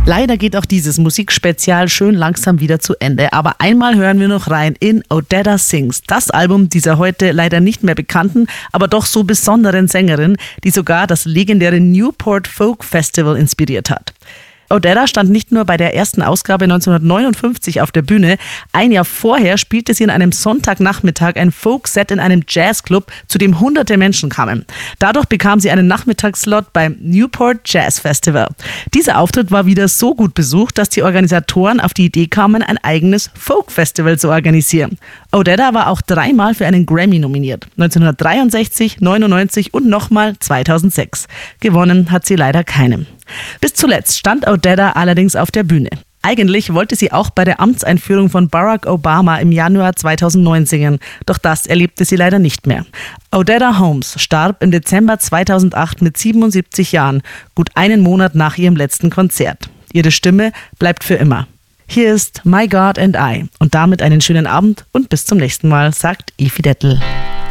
Leider geht auch dieses Musikspezial schön langsam wieder zu Ende. Aber einmal hören wir noch rein in Odetta Sings, das Album dieser heute leider nicht mehr bekannten, aber doch so besonderen Sängerin, die sogar das legendäre Newport Folk Festival inspiriert hat. Odetta stand nicht nur bei der ersten Ausgabe 1959 auf der Bühne. Ein Jahr vorher spielte sie an einem Sonntagnachmittag ein Folk-Set in einem Jazzclub, zu dem hunderte Menschen kamen. Dadurch bekam sie einen Nachmittagsslot beim Newport Jazz Festival. Dieser Auftritt war wieder so gut besucht, dass die Organisatoren auf die Idee kamen, ein eigenes Folk-Festival zu organisieren. Odetta war auch 3-mal für einen Grammy nominiert. 1963, 99 und nochmal 2006. Gewonnen hat sie leider keinen. Bis zuletzt stand Odetta allerdings auf der Bühne. Eigentlich wollte sie auch bei der Amtseinführung von Barack Obama im Januar 2009 singen, doch das erlebte sie leider nicht mehr. Odetta Holmes starb im Dezember 2008 mit 77 Jahren, gut einen Monat nach ihrem letzten Konzert. Ihre Stimme bleibt für immer. Hier ist My God and I und damit einen schönen Abend und bis zum nächsten Mal, sagt Evi Dettel.